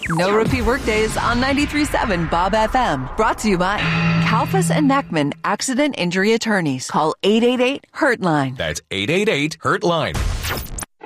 No repeat workdays on 93.7 Bob FM. Brought to you by Kalfas and Neckman Accident Injury Attorneys. Call 888-HURT-LINE. That's 888-HURT-LINE.